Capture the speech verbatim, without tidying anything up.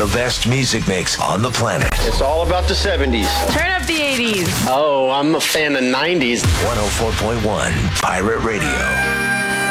the best music mix on the planet. It's all about the seventies. Turn up the eighties. Oh, I'm a fan of nineties. one oh four point one Pirate Radio.